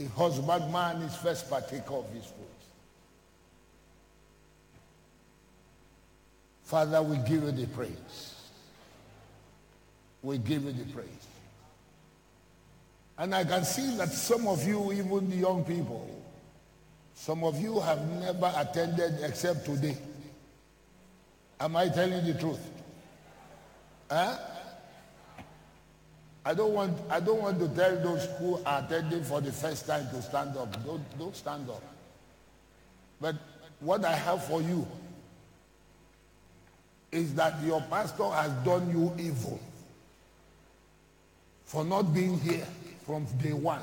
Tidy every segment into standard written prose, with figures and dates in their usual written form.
The husbandman is first partaker of his fruit. Father, we give you the praise. We give you the praise. And I can see that some of you, even the young people, some of you have never attended except today. Am I telling the truth? Huh? I don't want to tell those who are attending for the first time to stand up. Don't stand up. But what I have for you is that your pastor has done you evil for not being here from day one.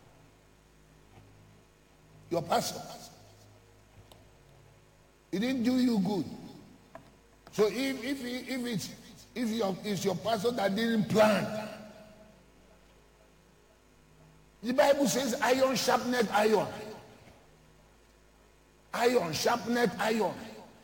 Your pastor. He didn't do you good. So if it's your pastor that didn't plan, the Bible says iron sharpened iron. Iron sharpened iron.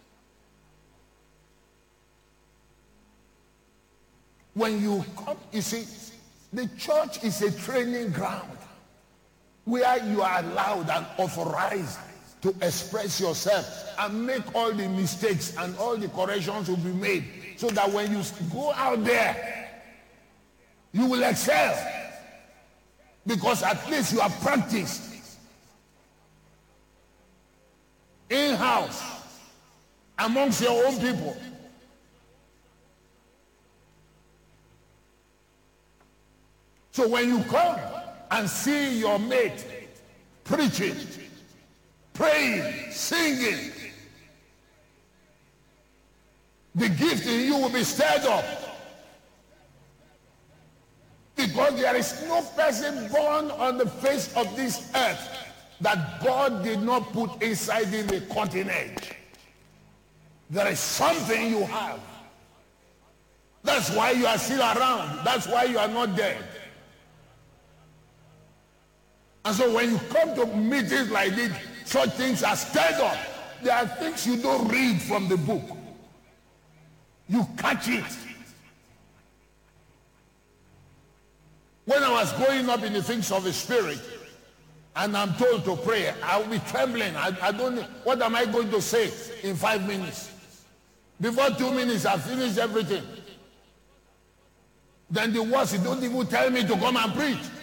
When you come, you see, the church is a training ground where you are allowed and authorized to express yourself and make all the mistakes, and all the corrections will be made, so that when you go out there, you will excel. Because at least you have practiced in-house amongst your own people. So when you come and see your mate preaching, praying, singing, the gift in you will be stirred up. Because there is no person born on the face of this earth that God did not put inside him a cutting edge. There is something you have. That's why you are still around. That's why you are not dead. And so when you come to meetings like this, such things are stirred up. There are things you don't read from the book. You catch it. When I was growing up in the things of the Spirit, and I'm told to pray, I will be trembling. I don't know, what am I going to say in 5 minutes? Before 2 minutes, I've finished everything. Then the worst, you don't even tell me to come and preach.